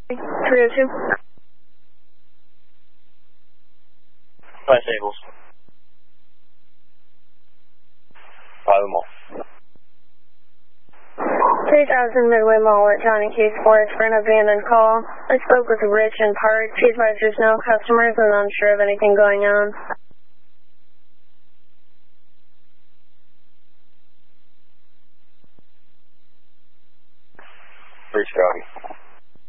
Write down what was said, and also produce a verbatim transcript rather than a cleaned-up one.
three oh two. Five Stables. Five Mall. three thousand Midway Mall at Johnny Case Forest for an abandoned call. I spoke with Rich in Park. He advised there's no customers and unsure of anything going on. Rich County.